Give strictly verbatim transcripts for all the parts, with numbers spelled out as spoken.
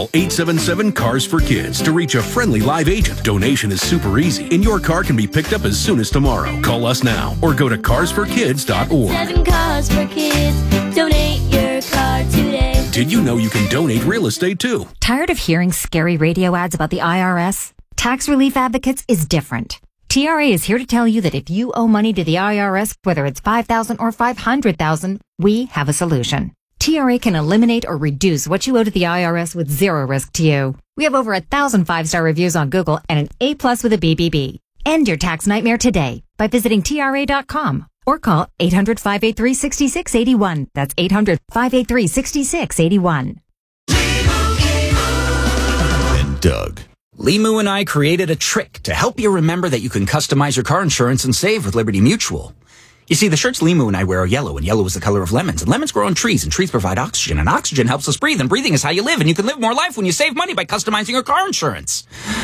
Call eight seven seven, C A R S for Kids to reach a friendly live agent. Donation is super easy, and your car can be picked up as soon as tomorrow. Call us now or go to cars for kids dot org. Seven Cars for Kids. Donate your car today. Did you know you can donate real estate too? Tired of hearing scary radio ads about the I R S? Tax Relief Advocates is different. T R A is here to tell you that if you owe money to the I R S, whether it's five thousand dollars or five hundred thousand dollars, we have a solution. T R A can eliminate or reduce what you owe to the I R S with zero risk to you. We have over a thousand five-star reviews on Google and an A plus with a B B B. End your tax nightmare today by visiting T R A dot com or call eight hundred, five eight three, six six eight one. That's eight hundred, five eight three, six six eight one. And Doug. Limu and I created a trick to help you remember that you can customize your car insurance and save with Liberty Mutual. You see, the shirts Limu and I wear are yellow, and yellow is the color of lemons, and lemons grow on trees, and trees provide oxygen, and oxygen helps us breathe, and breathing is how you live, and you can live more life when you save money by customizing your car insurance.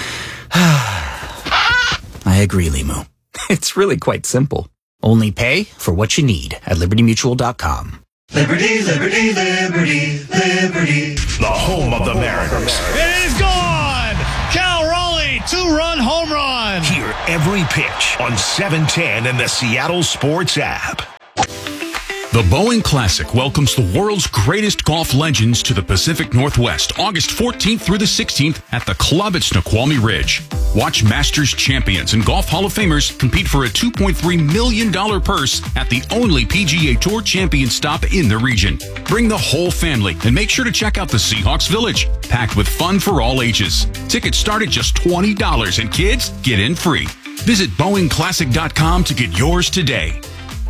I agree, Limu. It's really quite simple. Only pay for what you need at liberty mutual dot com. Liberty, liberty, liberty, liberty. The home of the Mariners. It is gone! Cal Raleigh, two-run home run. Hear every pitch on seven ten and the Seattle Sports app. The Boeing Classic welcomes the world's greatest golf legends to the Pacific Northwest, August fourteenth through the sixteenth at the club at Snoqualmie Ridge. Watch Masters champions and Golf Hall of Famers compete for a two point three million dollars purse at the only P G A Tour champion stop in the region. Bring the whole family and make sure to check out the Seahawks Village, packed with fun for all ages. Tickets start at just twenty dollars and kids get in free. Visit Boeing Classic dot com to get yours today.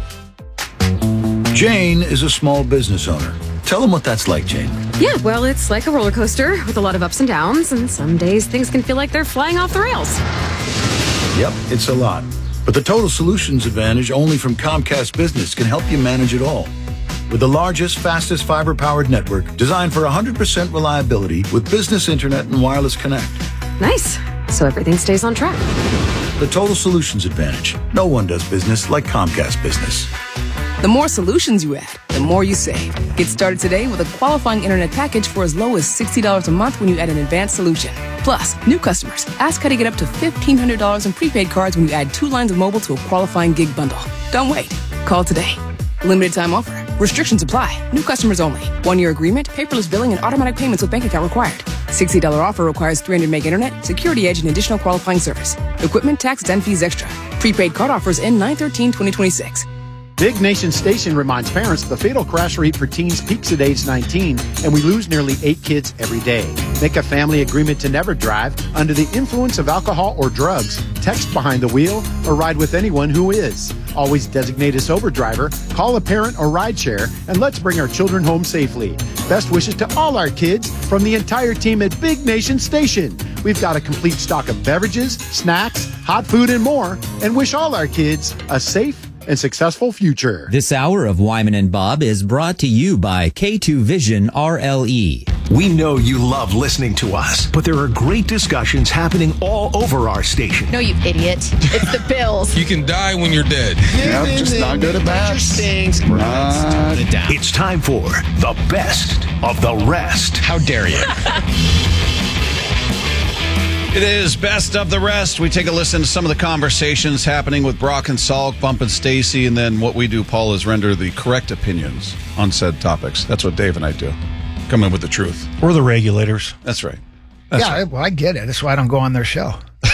Jane is a small business owner. Tell them what that's like, Jane. Yeah, well, it's like a roller coaster with a lot of ups and downs, and some days things can feel like they're flying off the rails. Yep, it's a lot. But the Total Solutions Advantage only from Comcast Business can help you manage it all. With the largest, fastest fiber-powered network designed for one hundred percent reliability with business internet and wireless connect. Nice. So everything stays on track. The Total Solutions Advantage. No one does business like Comcast Business. The more solutions you add, the more you save. Get started today with a qualifying internet package for as low as sixty dollars a month when you add an advanced solution. Plus, new customers, ask how to get up to fifteen hundred dollars in prepaid cards when you add two lines of mobile to a qualifying gig bundle. Don't wait. Call today. Limited time offer. Restrictions apply. New customers only. One-year agreement, paperless billing, and automatic payments with bank account required. sixty dollars offer requires three hundred meg internet, security edge, and additional qualifying service. Equipment, tax, and fees extra. Prepaid card offers end nine thirteen twenty twenty-six. Big Nation Station reminds parents the fatal crash rate for teens peaks at age nineteen, and we lose nearly eight kids every day. Make a family agreement to never drive under the influence of alcohol or drugs, text behind the wheel, or ride with anyone who is. Always designate a sober driver, call a parent or ride share, and let's bring our children home safely. Best wishes to all our kids from the entire team at Big Nation Station. We've got a complete stock of beverages, snacks, hot food, and more, and wish all our kids a safe and successful future. This hour of Wyman and Bob is brought to you by K two Vision R L E. We know you love listening to us, but there are great discussions happening all over our station. No, you idiot. It's the Bills. You can die when you're dead. Yep, just not good at bats. Right. It's time for the best of the rest. How dare you? It is Best of the Rest. We take a listen to some of the conversations happening with Brock and Salk, Bump and Stacy, and then what we do, Paul, is render the correct opinions on said topics. That's what Dave and I do. Come in with the truth. We're the regulators. That's right. That's yeah, right. Well, I get it. That's why I don't go on their show.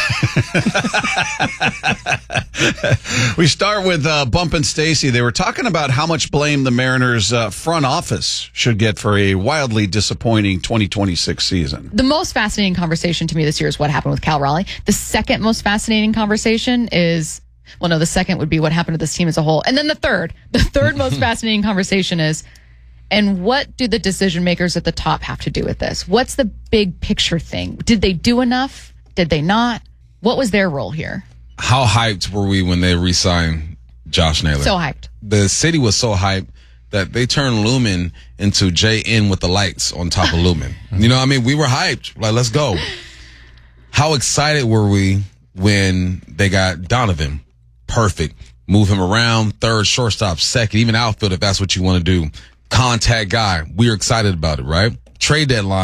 We start with uh, Bump and Stacy. They were talking about how much blame the Mariners uh, front office should get for a wildly disappointing twenty twenty-six season. The most fascinating conversation to me this year is what happened with Cal Raleigh. The second most fascinating conversation is, well, no, the second would be what happened to this team as a whole. And then the third, the third most fascinating conversation is, and what do the decision makers at the top have to do with this? What's the big picture thing? Did they do enough? Did they not? What was their role here? How hyped were we when they re-signed Josh Naylor? So hyped. The city was so hyped that they turned Lumen into J N with the lights on top of Lumen. You know what I mean? We were hyped. Like, let's go. How excited were we when they got Donovan? Perfect. Move him around, third, shortstop, second, even outfield if that's what you want to do. Contact guy. We are excited about it, right? Trade deadline.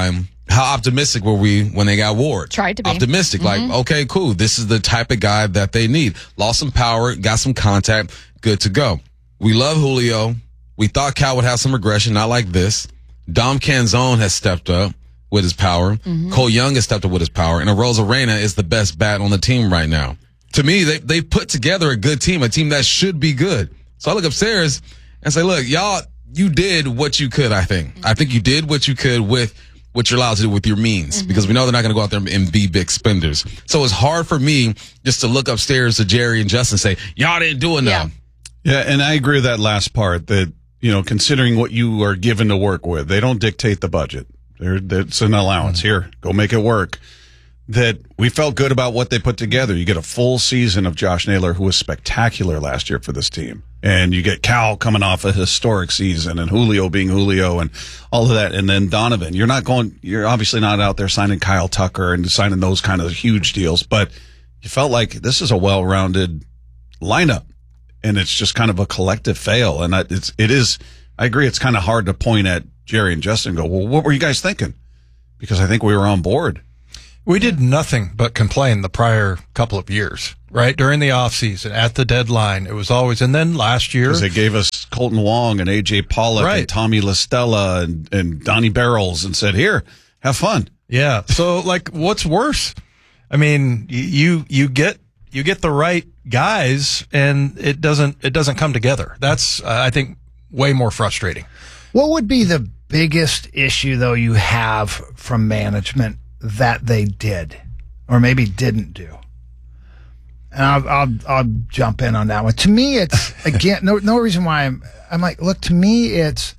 how optimistic were we when they got Ward? Tried to be. Optimistic. Mm-hmm. Like, okay, cool. This is the type of guy that they need. Lost some power, got some contact, good to go. We love Julio. We thought Cal would have some regression, not like this. Dom Canzone has stepped up with his power. Mm-hmm. Cole Young has stepped up with his power. And Arozarena is the best bat on the team right now. To me, they they put together a good team, a team that should be good. So I look upstairs and say, look, y'all, you did what you could, I think. I think you did what you could with what you're allowed to do with your means, mm-hmm. because we know they're not going to go out there and be big spenders. So it's hard for me just to look upstairs to Jerry and Justin and say, y'all didn't do enough. Yeah. yeah, and I agree with that last part that, you know, considering what you are given to work with, they don't dictate the budget. They're, it's an allowance. Here, go make it work. That we felt good about what they put together. You get a full season of Josh Naylor, who was spectacular last year for this team. And you get Cal coming off a historic season and Julio being Julio and all of that. And then Donovan. You're not going, you're obviously not out there signing Kyle Tucker and signing those kind of huge deals, but you felt like this is a well-rounded lineup. And it's just kind of a collective fail. And it's, it is, I agree, it's kind of hard to point at Jerry and Justin and go, well, what were you guys thinking? Because I think we were on board. We did nothing but complain the prior couple of years, right? During the offseason, at the deadline, it was always, and then last year. Because they gave us Colton Wong and A J Pollock right. and Tommy LaStella and, and Donnie Barrels and said, here, have fun. Yeah. So, like, what's worse? I mean, you, you get, you get the right guys and it doesn't, it doesn't come together. That's, uh, I think, way more frustrating. What would be the biggest issue, though, you have from management that they did or maybe didn't do? And I'll, I'll, I'll jump in on that one. To me, it's, again, no, no reason why I'm, I'm like, look, to me, it's,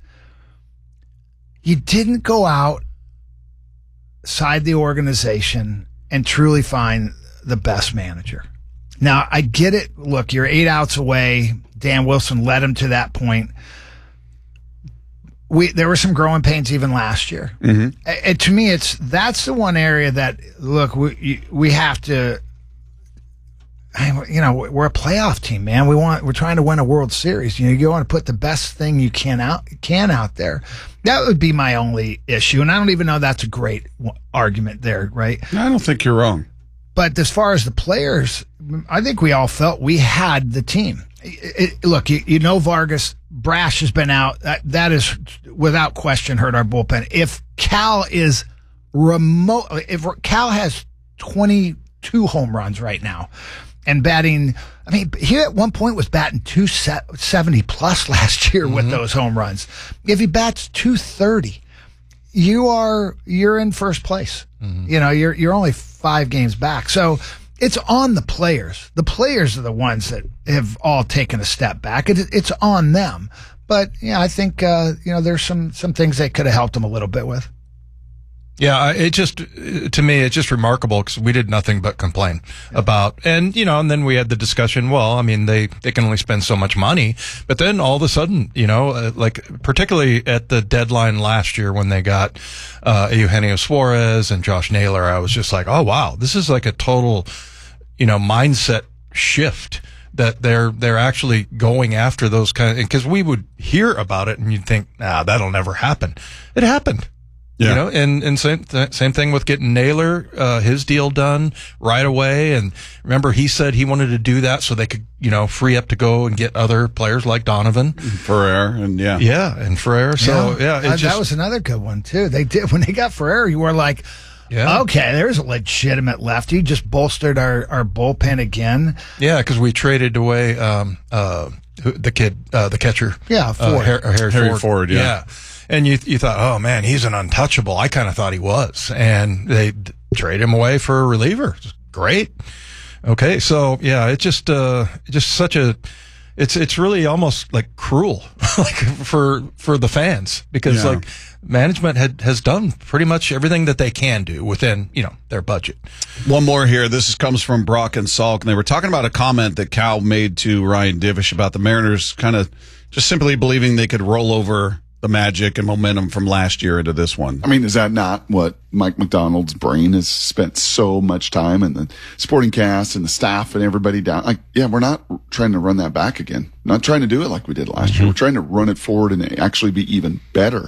you didn't go outside the organization and truly find the best manager. Now, I get it. Look, you're eight outs away. Dan Wilson led him to that point. We, there were some growing pains even last year. Mm-hmm. And to me, it's that's the one area that, look, we we have to, you know, we're a playoff team, man. We want we're trying to win a World Series. You know, you want to put the best thing you can out can out there. That would be my only issue, and I don't even know that's a great argument there, right? I don't think you're wrong. But as far as the players, I think we all felt we had the team. It, it, look, you, you know, Vargas, Brash has been out. That, that is, without question, hurt our bullpen. If Cal is remote, if Cal has twenty-two home runs right now and batting, I mean, he at one point was batting two seventy plus last year mm-hmm. with those home runs. If he bats two thirty, you are, you're in first place. Mm-hmm. You know, you're, you're only five games back. So, it's on the players. The players are the ones that have all taken a step back. It, it's on them. But, yeah, I think, uh, you know, there's some, some things they could have helped them a little bit with. Yeah, it just, to me, it's just remarkable because we did nothing but complain yeah. about, and, you know, and then we had the discussion, well, I mean, they, they can only spend so much money. But then all of a sudden, you know, uh, like, particularly at the deadline last year when they got, uh, Eugenio Suarez and Josh Naylor, I was just like, oh, wow, this is like a total, you know, mindset shift that they're, they're actually going after those kind of, because we would hear about it and you'd think, nah, that'll never happen. It happened. Yeah. You know, and, and same, th- same thing with getting Naylor, uh, his deal done right away. And remember, he said he wanted to do that so they could, you know, free up to go and get other players like Donovan. Ferrer, and yeah. Yeah, and Ferrer. So, yeah. yeah it just, that was another good one, too. They did, when they got Ferrer, you were like, yeah. okay, there's a legitimate lefty. Just bolstered our, our bullpen again. Yeah, because we traded away, um, uh, the kid, uh, the catcher. Yeah, Ford. Uh, Harry, Harry, Harry Ford. Ford, yeah. yeah. And you you thought, oh man, he's an untouchable. I kind of thought he was, and they d- trade him away for a reliever. Great. Okay, so yeah, it's just uh, just such a, it's it's really almost like cruel, like for for the fans because yeah. like management had has done pretty much everything that they can do within you know their budget. One more here. This comes from Brock and Salk, and they were talking about a comment that Cal made to Ryan Divish about the Mariners kind of just simply believing they could roll over the magic and momentum from last year into this one. I mean, is that not what Mike McDonald's brain has spent so much time and the supporting cast and the staff and everybody down? Like, yeah, we're not trying to run that back again. Not trying to do it like we did last mm-hmm. year. We're trying to run it forward and actually be even better.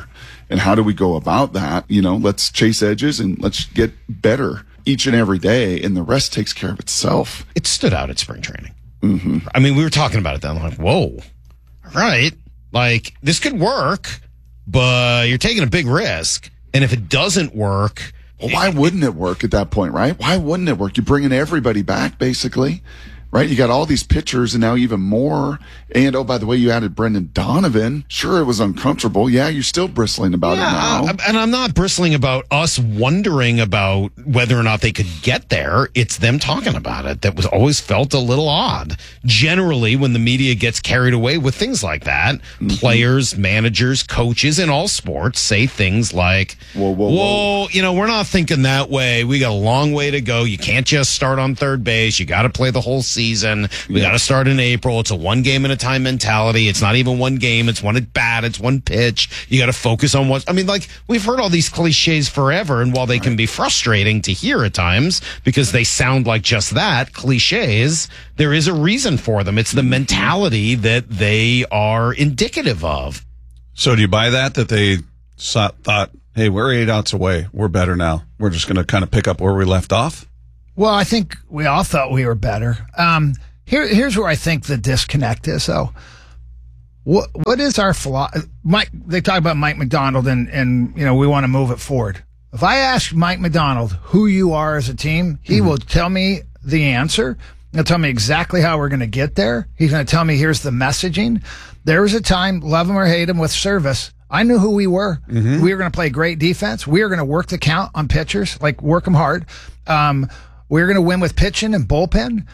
And how do we go about that? You know, let's chase edges and let's get better each and every day, and the rest takes care of itself. It stood out at spring training. Mm-hmm. I mean, we were talking about it then. Like, whoa, all right. Like, this could work, but you're taking a big risk. And if it doesn't work... Well, why wouldn't it work at that point, right? Why wouldn't it work? You're bringing everybody back, basically. Right? You got all these pitchers and now even more. And, oh, by the way, you added Brendan Donovan. Sure, it was uncomfortable. Yeah, you're still bristling about yeah, it now. Uh, and I'm not bristling about us wondering about whether or not they could get there. It's them talking about it that was always felt a little odd. Generally, when the media gets carried away with things like that, mm-hmm. players, managers, coaches in all sports say things like, whoa, whoa, whoa, whoa, you know, we're not thinking that way. We got a long way to go. You can't just start on third base. You got to play the whole season. Season. We Yeah. got to start in April. It's a one game at a time mentality. It's not even one game. It's one at bat. It's one pitch. You got to focus on what, I mean, like, we've heard all these cliches forever. And while they can be frustrating to hear at times because they sound like just that, cliches, there is a reason for them. It's the mentality that they are indicative of. So do you buy that, that they saw, thought, hey, we're eight outs away. We're better now. We're just going to kind of pick up where we left off? Well, I think we all thought we were better. Um, here, here's where I think the disconnect is, though. What, what is our philosophy? Mike, they talk about Mike Macdonald and, and, you know, we want to move it forward. If I ask Mike Macdonald who you are as a team, he mm-hmm. will tell me the answer. He'll tell me exactly how we're going to get there. He's going to tell me here's the messaging. There was a time, love him or hate him, with service. I knew who we were. Mm-hmm. We were going to play great defense. We were going to work the count on pitchers, like work them hard. Um, we were going to win with pitching and bullpen.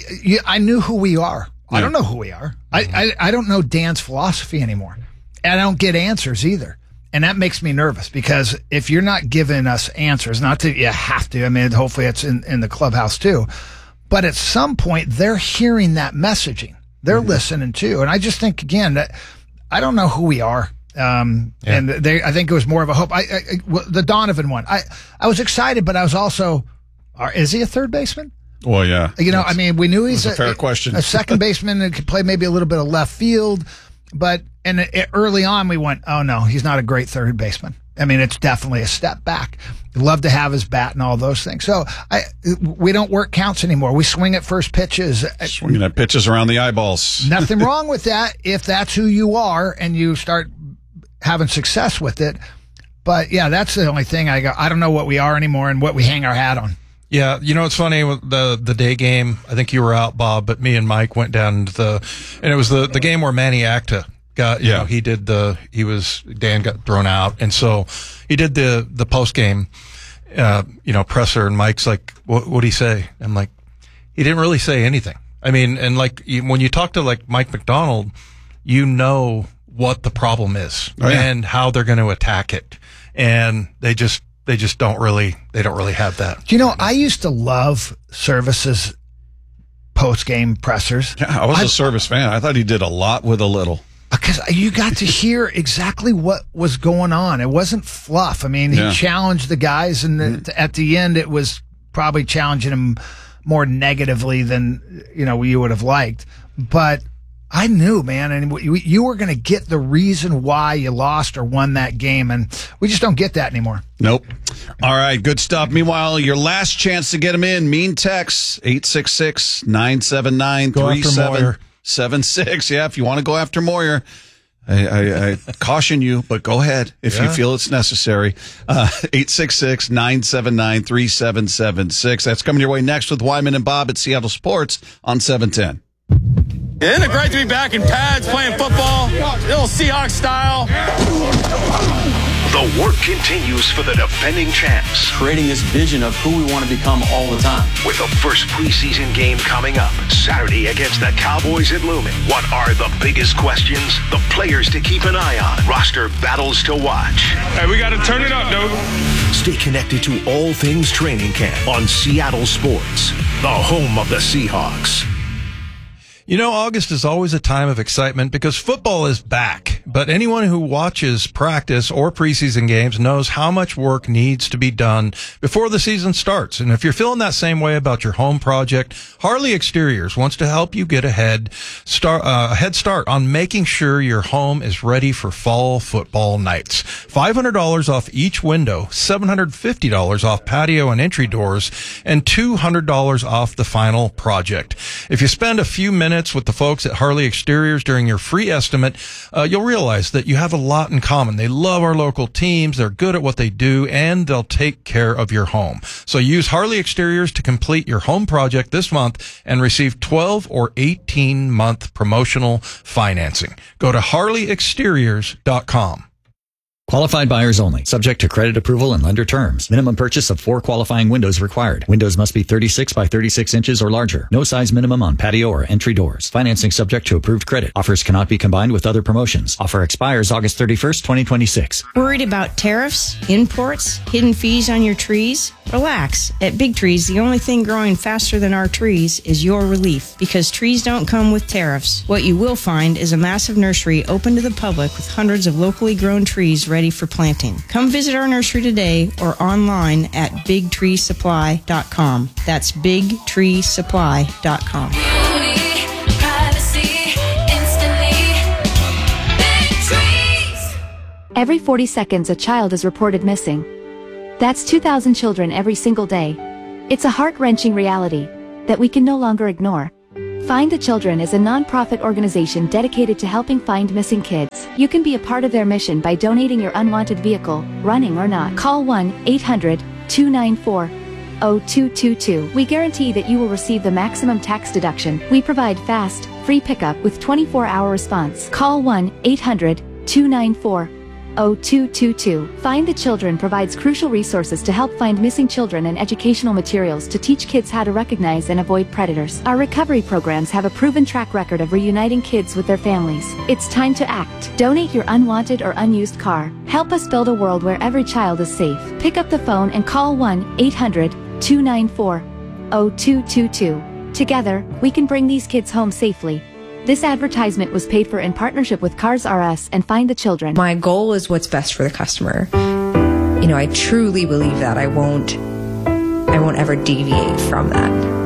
I knew who we are. Yeah. I don't know who we are. Mm-hmm. I, I I don't know Dan's philosophy anymore. And I don't get answers either. And that makes me nervous because if you're not giving us answers, not that you have to, I mean, hopefully it's in, in the clubhouse too, but at some point they're hearing that messaging. They're mm-hmm. listening too. And I just think, again, that I don't know who we are. Um, yeah. And they, I think it was more of a hope. I, I, I the Donovan one, I, I was excited, but I was also, are, is he a third baseman? Well, yeah. You know, I mean, we knew he's a, a fair question. A second baseman and could play maybe a little bit of left field, but and it, early on we went, oh no, he's not a great third baseman. I mean, it's definitely a step back. Love to have his bat and all those things. So I, we don't work counts anymore. We swing at first pitches. Swinging at pitches around the eyeballs. Nothing wrong with that if that's who you are and you start having success with it. But yeah, that's the only thing I go, I don't know what we are anymore and what we hang our hat on. Yeah, you know, it's funny, the the day game, I think you were out, Bob, but me and Mike went down to the, and it was the, the game where Manny Acta got, you yeah. know, he did the, he was, Dan got thrown out. And so he did the, the post game, uh, you know, presser, and Mike's like, what what'd he say? I'm like, he didn't really say anything. I mean, and like, when you talk to like Mike Macdonald, you know what the problem is oh, yeah. and how they're going to attack it. And they just, They just don't really, they don't really have that. You know, I used to love Service's post-game pressers. Yeah, I was I, a Service fan. I thought he did a lot with a little. Because you got to hear exactly what was going on. It wasn't fluff. I mean, he yeah. challenged the guys, and the, mm. at the end, it was probably challenging him more negatively than, you know, you would have liked. But I knew, man, and you were going to get the reason why you lost or won that game, and we just don't get that anymore. Nope. All right, good stuff. Meanwhile, your last chance to get them in, mean text, eight six six, nine seven nine, three seven seven six. Yeah, if you want to go after Moyer, I, I, I caution you, but go ahead if yeah. you feel it's necessary. Uh, eight six six, nine seven nine, three seven seven six. That's coming your way next with Wyman and Bob at Seattle Sports on seven ten. Isn't it great to be back in pads playing football? Little Seahawks style. The work continues for the defending champs. Creating this vision of who we want to become all the time. With the first preseason game coming up Saturday against the Cowboys at Lumen. What are the biggest questions? The players to keep an eye on. Roster battles to watch. Hey, we got to turn it up, dude. Stay connected to all things training camp on Seattle Sports, the home of the Seahawks. You know, August is always a time of excitement because football is back. but anyone who watches practice or preseason games knows how much work needs to be done before the season starts. And if you're feeling that same way about your home project, Harley Exteriors wants to help you get a head start, uh, a head start on making sure your home is ready for fall football nights. five hundred dollars off each window, seven hundred fifty dollars off patio and entry doors, and two hundred dollars off the final project. If you spend a few minutes with the folks at Harley Exteriors during your free estimate, uh, you'll realize that you have a lot in common. They love our local teams, they're good at what they do, and they'll take care of your home. So use Harley Exteriors to complete your home project this month and receive twelve or eighteen month promotional financing. Go to harley exteriors dot com. Qualified buyers only. Subject to credit approval and lender terms. Minimum purchase of four qualifying windows required. Windows must be thirty-six by thirty-six inches or larger. No size minimum on patio or entry doors. Financing subject to approved credit. Offers cannot be combined with other promotions. Offer expires August thirty-first, twenty twenty-six. Worried about tariffs, imports, hidden fees on your trees? Relax. At Big Trees, the only thing growing faster than our trees is your relief, because trees don't come with tariffs. What you will find is a massive nursery open to the public with hundreds of locally grown trees ready for planting. Come visit our nursery today or online at big tree supply dot com. That's big tree supply dot com. Every forty seconds, a child is reported missing. That's two thousand children every single day. It's a heart-wrenching reality that we can no longer ignore. Find the Children is a non-profit organization dedicated to helping find missing kids. You can be a part of their mission by donating your unwanted vehicle, running or not. Call one eight hundred two nine four zero two two two. We guarantee that you will receive the maximum tax deduction. We provide fast, free pickup with twenty-four hour response. Call one eight hundred two nine four zero two two two. Find the Children provides crucial resources to help find missing children and educational materials to teach kids how to recognize and avoid predators. Our recovery programs have a proven track record of reuniting kids with their families. It's time to act. Donate your unwanted or unused car. Help us build a world where every child is safe. Pick up the phone and call one eight hundred two nine four zero two two two. Together, we can bring these kids home safely. This advertisement was paid for in partnership with Cars R Us and Find the Children. My goal is what's best for the customer. You know, I truly believe that. I won't, I won't ever deviate from that.